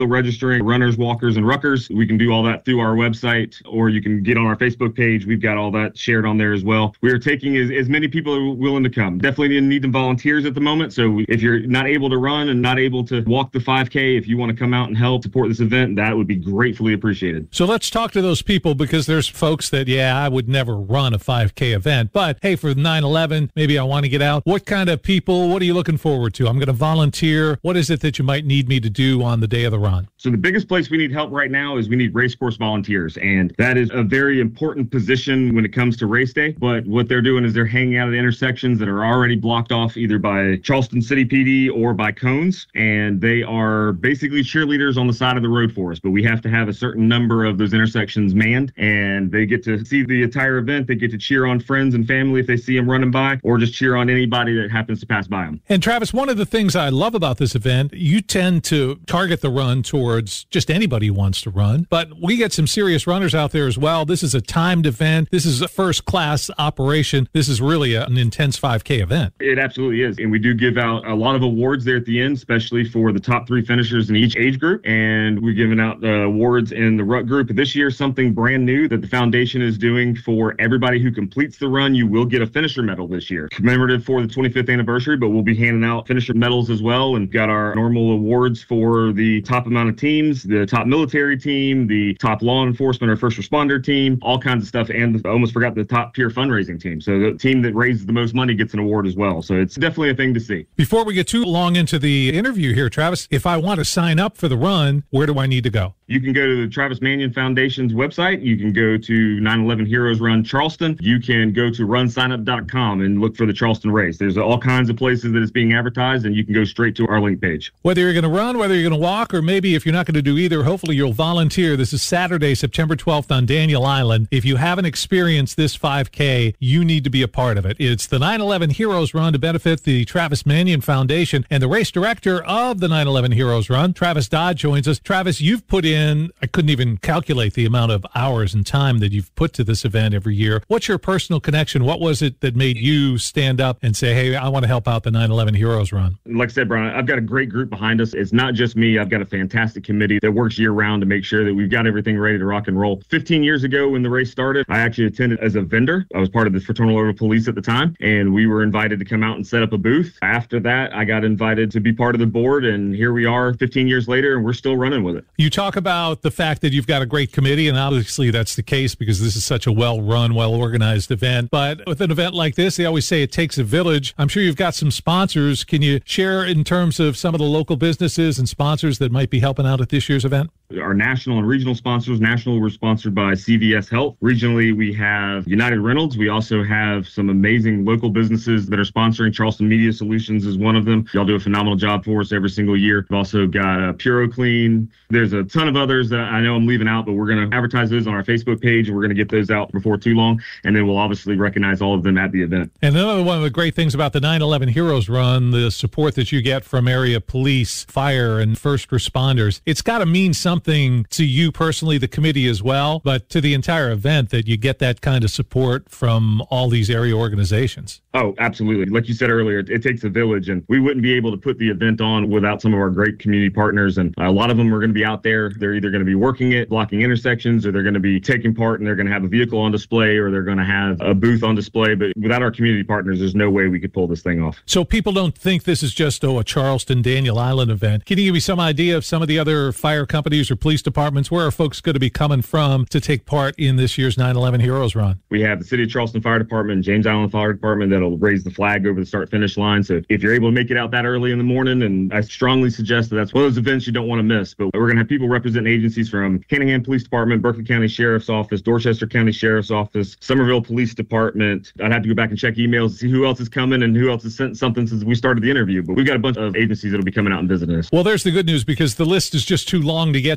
registering runners, walkers, and ruckers. We can do all that through our website, or you can get on our Facebook page. We've got all that shared on there as well. We are taking as many people are willing to come. Definitely need some volunteers at the moment. So if you're not able to run and not able to walk the 5K, if you want to come out and help support this event, that would be gratefully appreciated. So let's talk to those people, because there's folks that, I would never run a 5K event, but hey, for 9/11, maybe I want to get out. What kind of people, what are you looking forward to? I'm going to volunteer. What is it that you might need me to do on the day of the run? So the biggest place we need help right now is we need race course volunteers. And that is a very important position when it comes to race day. But what they're doing is they're hanging out at intersections that are already blocked off either by Charleston City PD or by cones. And they are basically cheerleaders on the side of the road for us. But we have to have a certain number of those intersections manned, and they get to see the entire event. They get to cheer on friends and family if they see them running by, or just cheer on anybody that happens to pass by them. And Travis, one of the things I love about this event, you tend to target the run towards just anybody who wants to run, but we get some serious runners out there as well. This is a timed event. This is a first-class operation. This is really an intense 5K event. It absolutely is. And we do give out a lot of awards there at the end, especially for the top 3 finishers in each age group. And we're giving out awards in the ruck group. This year, something brand new that the foundation is doing for everybody who completes the run. You will get a finisher medal this year, commemorative for the 25th anniversary, but we'll be handing out finisher medals as well, and got our normal awards for the top amount of teams, the top military team, the top law enforcement or first responder team, all kinds of stuff. And I almost forgot the top peer fundraising team. So the team that raises the most money gets an award as well. So it's definitely a thing to see. Before we get too long into the interview here, Travis, if I want to sign up for the run, where do I need to go? You can go to the Travis Manion Foundation's website. You can go to 9/11 Heroes Run Charleston. You can go to runsignup.com and look for the Charleston race. There's all kinds of places that it's being advertised, and you can go straight to our link page. Whether you're going to run, whether you're going to walk, or maybe if you're not going to do either, hopefully you'll volunteer. This is Saturday, September 12th on Daniel Island. If you haven't experienced this 5K, you need to be a part of it. It's the 9/11 Heroes Run to benefit the Travis Manion Foundation, and the race director of the 9/11 Heroes Run, Travis Dodd, joins us. Travis, you've put in, I couldn't even calculate the amount of hours and time that you've put to this event every year. What's your personal connection? What was it that made you stand up and say, hey, I want to help out the 9/11 Heroes Run? Like I said, Brian, I've got a great group behind us. It's not just me. I've got a fantastic committee that works year round to make sure that we've got everything ready to rock and roll. 15 years ago when the race started, I actually attended as a vendor. I was part of the Fraternal Order of Police at the time, and we were invited to come out and set up a booth. After that, I got invited to be part of the board, and here we are 15 years later, and we're still running with it. You talk about the fact that you've got a great committee, and obviously that's the case because this is such a well-run, well-organized event. But with an event like this, they always say it takes a village. I'm sure you've got some sponsors. Can you share in terms of some of the local businesses and sponsors that might be helping out at this year's event? Our national and regional sponsors. National, we're sponsored by CVS Health. Regionally, we have United Reynolds. We also have some amazing local businesses that are sponsoring. Charleston Media Solutions is one of them. Y'all do a phenomenal job for us every single year. We've also got PuroClean. There's a ton of others that I know I'm leaving out, but we're going to advertise those on our Facebook page, and we're going to get those out before too long. And then we'll obviously recognize all of them at the event. And another one of the great things about the 9/11 Heroes Run, the support that you get from area police, fire, and first responders. It's got to mean something to you personally, the committee as well, but to the entire event that you get that kind of support from all these area organizations. Oh, absolutely. Like you said earlier, it takes a village, and we wouldn't be able to put the event on without some of our great community partners. And a lot of them are going to be out there. They're either going to be working it, blocking intersections, or they're going to be taking part, and they're going to have a vehicle on display, or they're going to have a booth on display. But without our community partners, there's no way we could pull this thing off. So people don't think this is just a Charleston, Daniel Island event. Can you give me some idea of some of the other fire companies or police departments? Where are folks going to be coming from to take part in this year's 9/11 Heroes Run? We have the City of Charleston Fire Department, James Island Fire Department that'll raise the flag over the start-finish line. So if you're able to make it out that early in the morning, and I strongly suggest that that's one of those events you don't want to miss. But we're going to have people representing agencies from Canahan Police Department, Berkeley County Sheriff's Office, Dorchester County Sheriff's Office, Somerville Police Department. I'd have to go back and check emails to see who else is coming and who else has sent something since we started the interview. But we've got a bunch of agencies that'll be coming out and visiting us. Well, there's the good news, because the list is just too long to get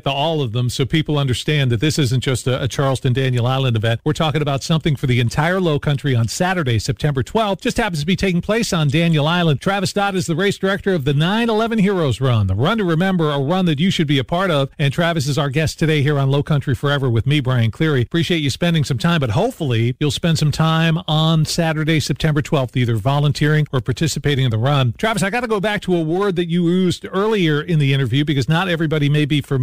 all of them so people understand that this isn't just a Charleston Daniel Island event. We're talking about something for the entire Low Country on Saturday, September 12th. Just happens to be taking place on Daniel Island. Travis Dodd is the race director of the 9/11 Heroes Run, the run to remember, a run that you should be a part of. And Travis is our guest today here on Low Country Forever with me, Brian Cleary. Appreciate you spending some time, but hopefully you'll spend some time on Saturday, September 12th, either volunteering or participating in the run. Travis, I got to go back to a word that you used earlier in the interview because not everybody may be familiar